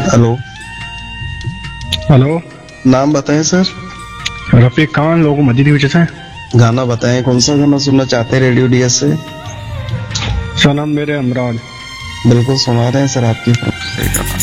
Hello. Hello. नाम बताएं sir. Rafiq Khan, लोगों मस्जिद की वजह से। गाना बताएं, कौन सा गाना सुनना चाहते हैं रेडियो डीएस से। सनम मेरे हमराज। बिल्कुल सुना रहे हैं सर आपकी।